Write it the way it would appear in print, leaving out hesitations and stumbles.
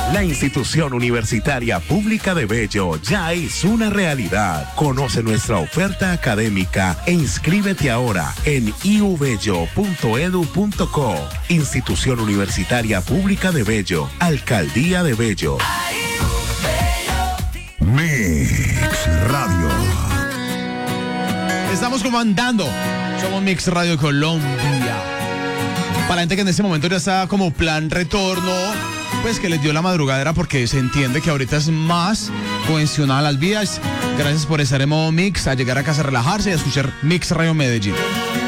La institución universitaria pública de Bello ya es una realidad. Conoce nuestra oferta académica e inscríbete ahora en iubello.edu.co. Institución Universitaria Pública de Bello, Alcaldía de Bello. Mix Radio. Estamos comandando. Somos Mix Radio Colombia. Para la gente que en este momento ya está como plan retorno, pues que les dio la madrugadera porque se entiende que ahorita es más congestionada las vías. Gracias por estar en modo Mix, a llegar a casa a relajarse y a escuchar Mix Radio Medellín.